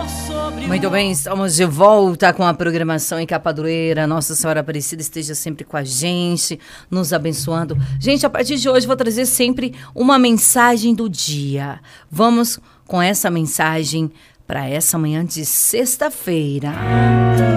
Muito bem, estamos de volta com a programação em Capadroeira. Nossa Senhora Aparecida esteja sempre com a gente, nos abençoando. Gente, a partir de hoje vou trazer sempre uma mensagem do dia. Vamos com essa mensagem para essa manhã de sexta-feira.